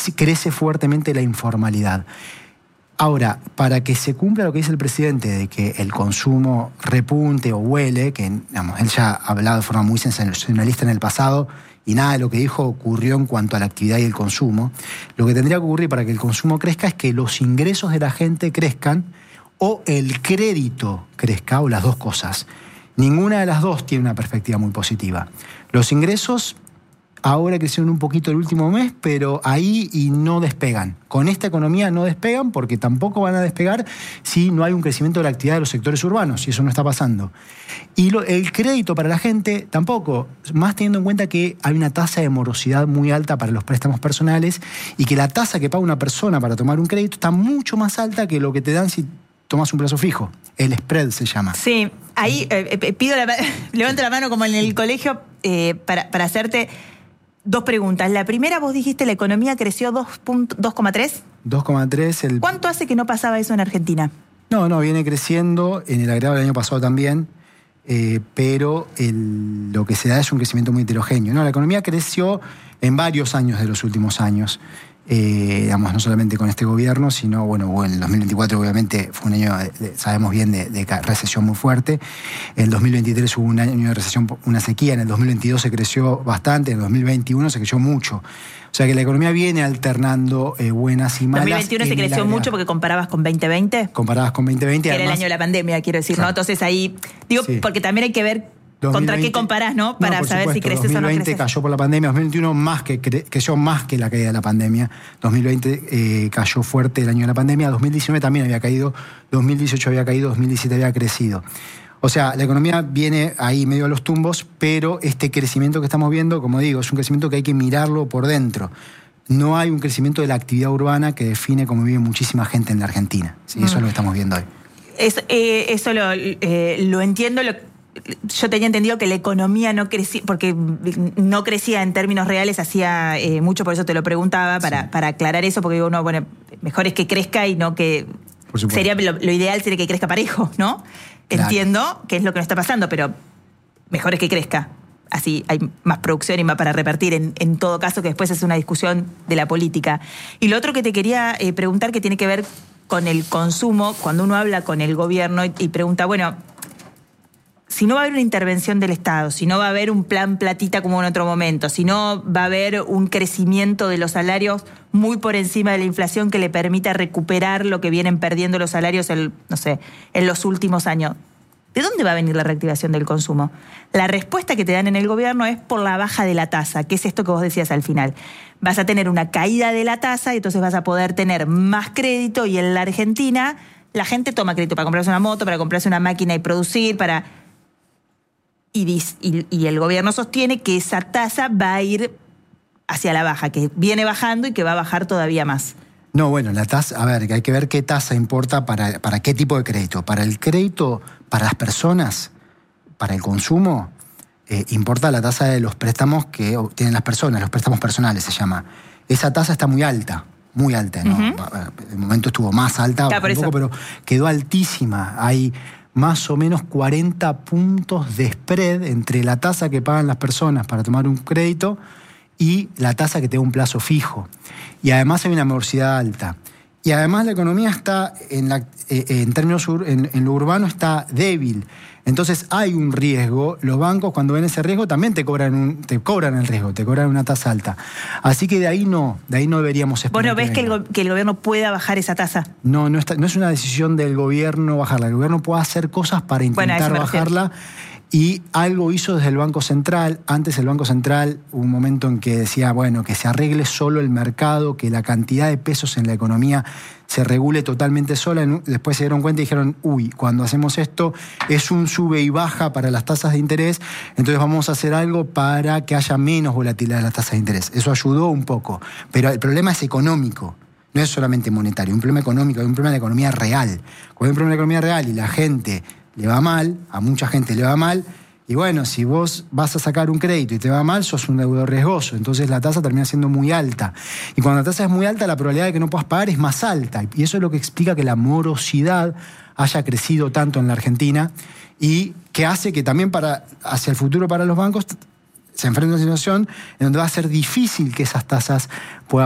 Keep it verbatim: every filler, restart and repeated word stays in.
crece fuertemente la informalidad. Ahora, para que se cumpla lo que dice el presidente de que el consumo repunte o huele, que digamos, él ya ha hablado de forma muy sensacionalista en el pasado y nada de lo que dijo ocurrió en cuanto a la actividad y el consumo, lo que tendría que ocurrir para que el consumo crezca es que los ingresos de la gente crezcan o el crédito crezca, o las dos cosas. Ninguna de las dos tiene una perspectiva muy positiva. Los ingresos ahora crecieron un poquito el último mes, pero ahí y no despegan. Con esta economía no despegan porque tampoco van a despegar si no hay un crecimiento de la actividad de los sectores urbanos, y eso no está pasando. Y lo, el crédito para la gente tampoco, más teniendo en cuenta que hay una tasa de morosidad muy alta para los préstamos personales y que la tasa que paga una persona para tomar un crédito está mucho más alta que lo que te dan si tomas un plazo fijo. El spread se llama. Sí, ahí eh, pido la, levanto la mano como en el colegio eh, para, para hacerte... Dos preguntas. La primera, vos dijiste la economía creció dos coma tres. dos coma tres. El... ¿Cuánto hace que no pasaba eso en Argentina? No, no, viene creciendo. En el agregado del año pasado también. Eh, pero el, lo que se da es un crecimiento muy heterogéneo. No, la economía creció en varios años de los últimos años. Eh, digamos, no solamente con este gobierno, sino, bueno, en el dos mil veinticuatro obviamente fue un año, de, de, sabemos bien, de, de recesión muy fuerte. En el dos mil veintitrés hubo un año de recesión, una sequía. En el dos mil veintidós se creció bastante, en el dos mil veintiuno se creció mucho. O sea que la economía viene alternando eh, buenas y malas. ¿dos mil veintiuno se creció mucho porque comparabas con veinte veinte? Comparabas con veinte veinte. Que era el año de la pandemia, quiero decir, claro. ¿No? Entonces ahí, digo, sí. Porque también hay que ver dos mil veinte, ¿contra qué comparás, no? Para no, saber supuesto, si creces o no creces. dos mil veinte cayó por la pandemia, dos mil veintiuno más que creció más que la caída de la pandemia. dos mil veinte eh, cayó fuerte el año de la pandemia, dos mil diecinueve también había caído, dos mil dieciocho había caído, dos mil diecisiete había crecido. O sea, la economía viene ahí medio a los tumbos, pero este crecimiento que estamos viendo, como digo, es un crecimiento que hay que mirarlo por dentro. No hay un crecimiento de la actividad urbana que define cómo vive muchísima gente en la Argentina. ¿Sí? Mm. Eso es lo que estamos viendo hoy. Es, eh, eso lo, eh, lo entiendo, lo Yo tenía entendido que la economía no crecía, porque no crecía en términos reales hacía eh, mucho, por eso te lo preguntaba, para, sí. para aclarar eso, porque digo, no, bueno, mejor es que crezca y no que... Sería lo, lo ideal sería que crezca parejo, ¿no? Claro. Entiendo que es lo que nos está pasando, pero mejor es que crezca. Así hay más producción y más para repartir, en, en todo caso, que después es una discusión de la política. Y lo otro que te quería eh, preguntar, que tiene que ver con el consumo, cuando uno habla con el gobierno y, y pregunta, bueno... Si no va a haber una intervención del Estado, si no va a haber un plan platita como en otro momento, si no va a haber un crecimiento de los salarios muy por encima de la inflación que le permita recuperar lo que vienen perdiendo los salarios el, no sé, en los últimos años, ¿de dónde va a venir la reactivación del consumo? La respuesta que te dan en el gobierno es por la baja de la tasa, que es esto que vos decías al final. Vas a tener una caída de la tasa y entonces vas a poder tener más crédito, y en la Argentina la gente toma crédito para comprarse una moto, para comprarse una máquina y producir, para... Y, y, y el gobierno sostiene que esa tasa va a ir hacia la baja, que viene bajando y que va a bajar todavía más. No, bueno, la tasa, a ver, hay que ver qué tasa importa para, para qué tipo de crédito. Para el crédito, para las personas, para el consumo, eh, importa la tasa de los préstamos que obtienen las personas, los préstamos personales se llama. Esa tasa está muy alta, muy alta, ¿no? Uh-huh. De momento estuvo más alta, claro, un poco, pero quedó altísima. Hay más o menos cuarenta puntos de spread entre la tasa que pagan las personas para tomar un crédito y la tasa que te da un plazo fijo. Y además hay una morosidad alta. Y además la economía está, en, la, eh, en términos ur, en, en lo urbano, está débil. Entonces hay un riesgo. Los bancos, cuando ven ese riesgo, también te cobran, un, te cobran el riesgo, te cobran una tasa alta. Así que de ahí no, de ahí no deberíamos esperar. ¿Vos no ves que, que, el, que el gobierno pueda bajar esa tasa? No, no, está, no es una decisión del gobierno bajarla. El gobierno puede hacer cosas para intentar bueno, bajarla. Y algo hizo desde el Banco Central. Antes el Banco Central, un momento en que decía, bueno, que se arregle solo el mercado, que la cantidad de pesos en la economía se regule totalmente sola. Después se dieron cuenta y dijeron, uy, cuando hacemos esto es un sube y baja para las tasas de interés, entonces vamos a hacer algo para que haya menos volatilidad en las tasas de interés. Eso ayudó un poco, pero el problema es económico. No es solamente monetario, un problema económico, es un problema de economía real. Cuando hay un problema de economía real y la gente le va mal, a mucha gente le va mal, y bueno, si vos vas a sacar un crédito y te va mal, sos un deudor riesgoso, entonces la tasa termina siendo muy alta. Y cuando la tasa es muy alta, la probabilidad de que no puedas pagar es más alta, y eso es lo que explica que la morosidad haya crecido tanto en la Argentina, y que hace que también para hacia el futuro para los bancos se enfrenten a una situación en donde va a ser difícil que esas tasas puedan